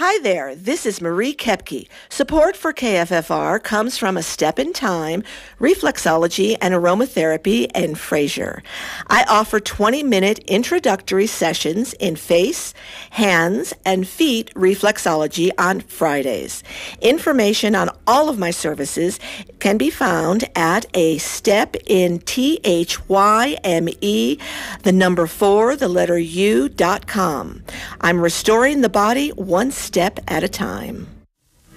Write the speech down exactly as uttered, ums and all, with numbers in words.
Hi there, this is Marie Kepke. Support for K F F R comes from A Step in Time, Reflexology and Aromatherapy in Fraser. I offer twenty-minute introductory sessions in face, hands, and feet reflexology on Fridays. Information on all of my services can be found at A Step in T H Y M E, the number four, the letter U, dot com. I'm restoring the body one step at a time.